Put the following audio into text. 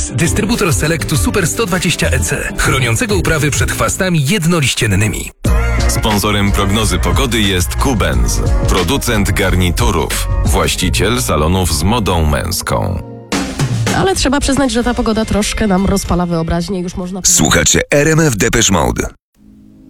Kubens, dystrybutor Selectu Super 120 EC, chroniącego uprawy przed chwastami jednoliściennymi. Sponsorem prognozy pogody jest Kubens, producent garniturów, właściciel salonów z modą męską. Ale trzeba przyznać, że ta pogoda troszkę nam rozpala wyobraźnię. Już można... Słuchacie RMF Depeche Mode.